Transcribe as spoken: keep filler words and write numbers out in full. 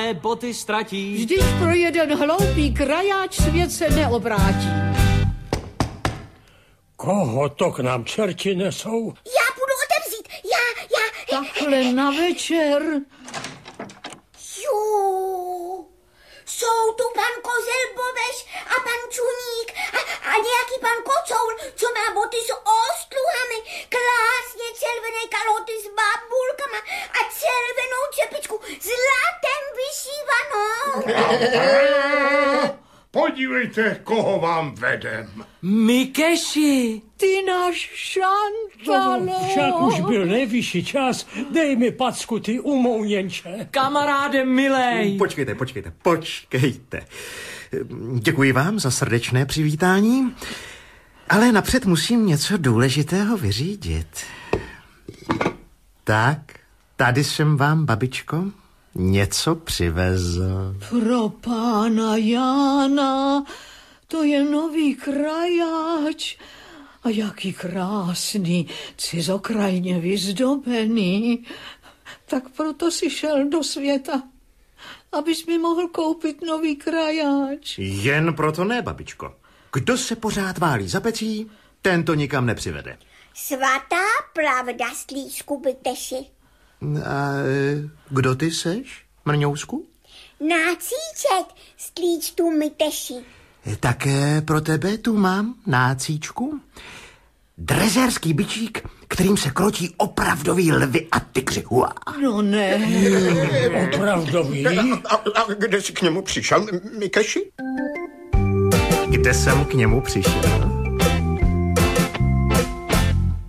boty ztratí. Vždyť pro jeden hloupý krajáč svět se neobrátí. Koho to k nám čerti nesou? Já půjdu otevřít, já, já... Takhle na večer. Jo, jsou tu pan Kozel Bobeš a pan Čuník a, a nějaký pan Kocoul, co má boty s ostluhami, krásně červené kaloty s babulkama a červenou čepičku zlatem vyšívanou. Podívejte, koho vám vedem. Mikeši. Ty náš Šantalo. Však už byl nejvyšší čas. Dej mi packu, ty umouněnče. Kamaráde milej. Počkejte, počkejte, počkejte. Děkuji vám za srdečné přivítání, ale napřed musím něco důležitého vyřídit. Tak, tady jsem vám, babičko, něco přivezl. Pro pána Jána, to je nový krajáč. A jaký krásný, cizokrajně vyzdobený. Tak proto si šel do světa, abys mi mohl koupit nový krajáč. Jen proto ne, babičko. Kdo se pořád válí za pecí, ten to nikam nepřivede. Svatá pravda, Slíčku Byteši. A kdo ty seš, Mrňousku? Nácíček, Slíčku Myteši. Tak pro tebe tu mám nácíčku. Drezérský bičík, kterým se krotí opravdový lvy a tygři. Hua. No ne. Opravdový? A, a, a kde jsi k němu přišel, Mikeši? Kde jsem k němu přišel?